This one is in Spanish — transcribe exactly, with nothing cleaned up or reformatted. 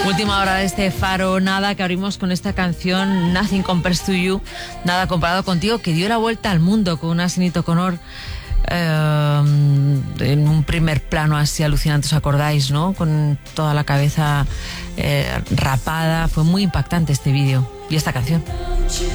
Última hora de este Faro Nada, que abrimos con esta canción Nothing Compares to You, nada comparado contigo, que dio la vuelta al mundo con una Sinéad O'Connor eh, en un primer plano así alucinante, ¿os acordáis, no? Con toda la cabeza eh, rapada. Fue muy impactante este vídeo y esta canción.